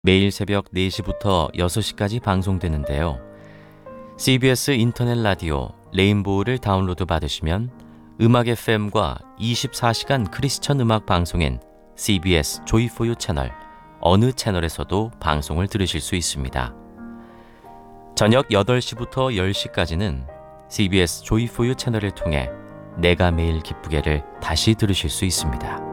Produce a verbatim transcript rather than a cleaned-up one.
매일 새벽 네 시부터 여섯 시까지 방송되는데요. 씨비에스 인터넷 라디오 레인보우를 다운로드 받으시면 음악 에프엠과 이십사 시간 크리스천 음악 방송인 씨비에스 조이포유 채널 어느 채널에서도 방송을 들으실 수 있습니다. 저녁 여덟 시부터 열 시까지는 씨비에스 조이포유 채널을 통해 내가 매일 기쁘게를 다시 들으실 수 있습니다.